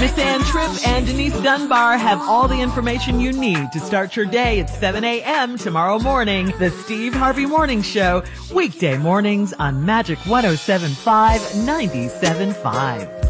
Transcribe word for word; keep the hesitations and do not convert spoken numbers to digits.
Miss Ann Tripp and Denise Dunbar have all the information you need to start your day at seven a.m. tomorrow morning. The Steve Harvey Morning Show, weekday mornings on Magic one oh seven point five, ninety-seven point five.